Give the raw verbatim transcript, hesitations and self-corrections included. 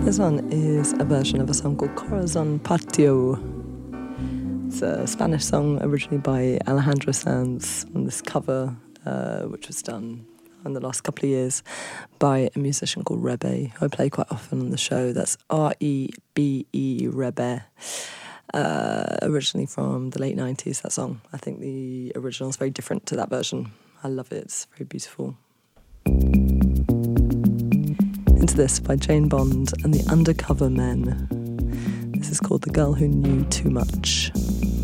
This one is a version of a song called Corazon Patio. It's a Spanish song originally by Alejandro Sanz, and this cover, uh, which was done in the last couple of years by a musician called Rebe, who I play quite often on the show. That's R E B E, Rebe. Uh, originally from the late nineties, that song. I think the original is very different to that version. I love it, it's very beautiful. Into This by Jane Bond and the Undercover Men. This is called The Girl Who Knew Too Much.